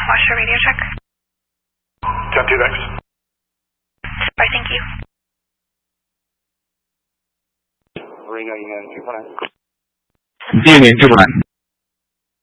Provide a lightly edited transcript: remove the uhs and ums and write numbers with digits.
Watch your radio check. 10-2 next. Bye, thank you. Ringo Union 249. Union 249.